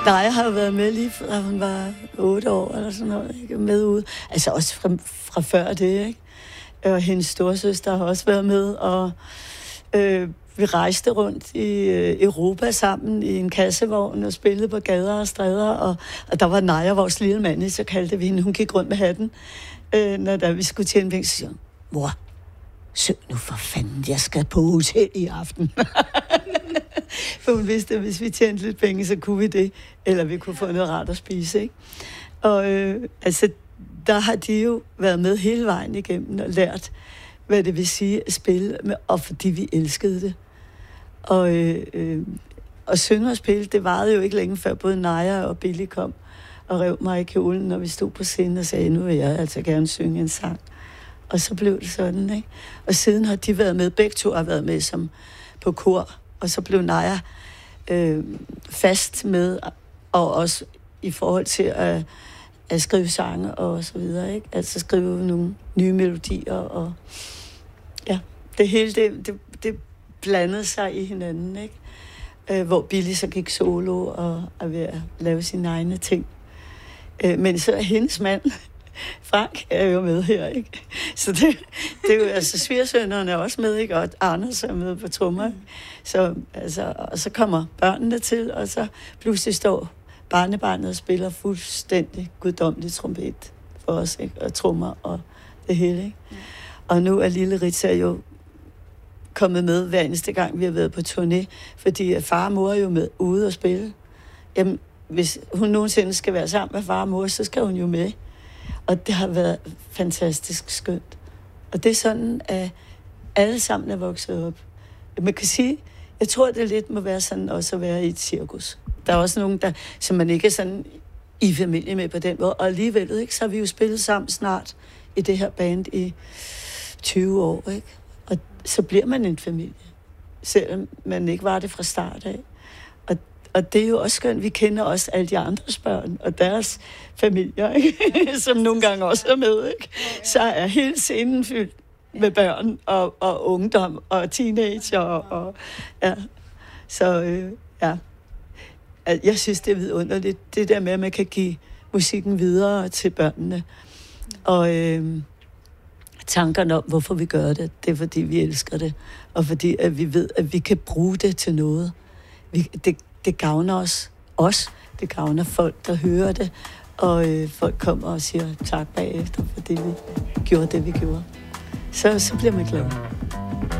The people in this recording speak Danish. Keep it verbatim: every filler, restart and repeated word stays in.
Nej, jeg har jo været med lige fra hun var otte år eller sådan noget, ikke? Med ude. Altså også fra, fra før det, ikke? Og hendes storesøster har også været med, og øh, vi rejste rundt i øh, Europa sammen i en kassevogn og spillede på gader og stræder, og, og der var Naja, vores lille mand, så kaldte vi hende. Hun gik rundt med hatten, øh, når der, vi skulle tjene penge, så siger hun, mor, søg nu for fanden, jeg skal på hotel i aften. For hun vidste, at hvis vi tjente lidt penge, så kunne vi det, eller vi kunne få noget rart at spise, ikke? Og øh, altså, der har de jo været med hele vejen igennem og lært, hvad det vil sige at spille, med, og fordi vi elskede det. Og, øh, øh, og synge og spille, det varede jo ikke længe før både Naja og Billy kom og rev mig i kjolen, når vi stod på scenen og sagde, nu vil jeg altså gerne synge en sang. Og så blev det sådan, ikke? Og siden har de været med, begge to har været med som på kor, og så blev Naja øh, fast med, og også i forhold til at, at skrive sange og så videre, ikke? Altså skrive nogle nye melodier, og ja, det hele, det, det, det blandede sig i hinanden, ikke? Øh, hvor Billy så gik solo og er ved at lave sine egne ting. Øh, men så er hendes mand, Frank, er jo med her, ikke? Så det, det er jo, altså, svigersønnerne er også med, ikke? Og Anders er med på trommer. Så, altså, og så kommer børnene til, og så pludselig står barnebarnet og spiller fuldstændig guddommelig trompet for os, ikke? Og trommer og det hele, ikke? Ja. Og nu er lille Rita jo kommet med hver eneste gang, vi har været på turné, fordi far og mor er jo med ude og spille. Jamen, hvis hun nogensinde skal være sammen med far og mor, så skal hun jo med. Og det har været fantastisk skønt. Og det er sådan, at alle sammen er vokset op. Man kan sige, jeg tror, det lidt må være sådan også at være i et cirkus. Der er også nogen, der, som man ikke er sådan i familie med på den måde. Og alligevel, ikke, så har vi jo spillet sammen snart i det her band i tyve år, ikke? Og så bliver man en familie, selvom man ikke var det fra start af. Og, og det er jo også skønt, vi kender også alle de andres børn og deres familier, ikke? Som nogle gange også er med, ikke? Så er hele scenen fyldt med børn og, og ungdom og teenager og ja. Så øh, ja, jeg synes, det er vidunderligt, det der med, at man kan give musikken videre til børnene. Og øh, tankerne om, hvorfor vi gør det, det er, fordi vi elsker det, og fordi at vi ved, at vi kan bruge det til noget. Vi, det, det gavner os, os, det gavner folk, der hører det, og øh, folk kommer og siger tak bagefter, fordi vi gjorde det, vi gjorde. Så, så bliver man glad.